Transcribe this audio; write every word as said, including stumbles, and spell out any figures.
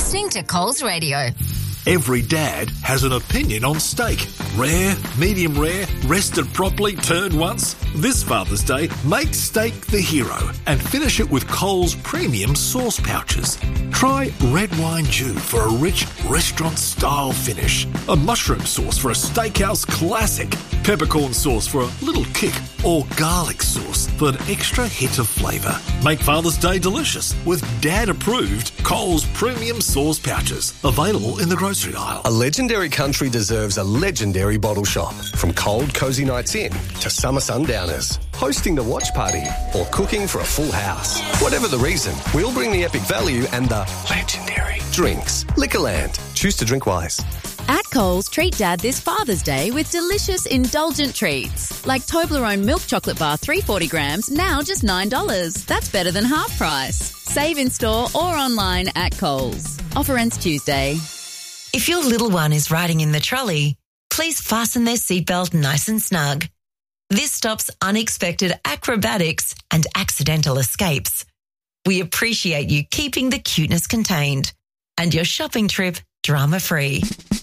listening to Coles Radio. Every dad has an opinion on steak. Rare, medium rare, rested properly, turned once. This Father's Day, make steak the hero and finish it with Coles premium sauce pouches. Try red wine jus for a rich restaurant-style finish. A mushroom sauce for a steakhouse classic. Peppercorn sauce for a little kick. Or garlic sauce for an extra hit of flavour. Make Father's Day delicious with dad-approved Coles premium sauce pouches. Available in the grocery aisle. A legendary country deserves a legendary bottle shop. From cold, cosy nights in to summer sundowners, hosting the watch party or cooking for a full house. Whatever the reason, we'll bring the epic value and the legendary drinks. Liquorland. Choose to drink wise. At Coles, treat Dad this Father's Day with delicious, indulgent treats. Like Toblerone milk chocolate bar, three hundred forty grams, now just nine dollars. That's better than half price. Save in store or online at Coles. Offer ends Tuesday. If your little one is riding in the trolley, please fasten their seatbelt nice and snug. This stops unexpected acrobatics and accidental escapes. We appreciate you keeping the cuteness contained and your shopping trip drama-free.